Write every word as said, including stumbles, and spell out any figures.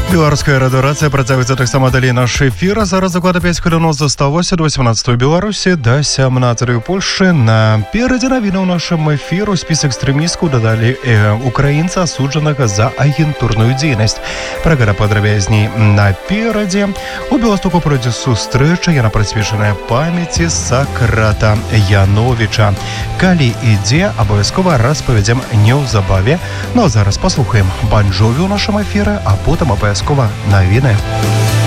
Беларуская радыёрацыя працягваецца таксама далей наш эфір. Зараз заклада пяць хвілін засталося до восемнадцатой Беларусі да сямнадцатой Польшчы. Наперадзе навіны ў нашым эфіру. Спіс экстрэмістаў дадалі э, украінца, асуджанага за агентурную дзейнасць. Пра гэта падрабязней наперадзе. У Беластоку пройдзе сустрэча, яна прысвечаная памяці Сакрата Яновіча. Калі ідзе, абавязкова распавядзем неўзабаве. Ну а зараз паслухаем Бон Джові ў нашым эфіры, а потым абавязкова навіны.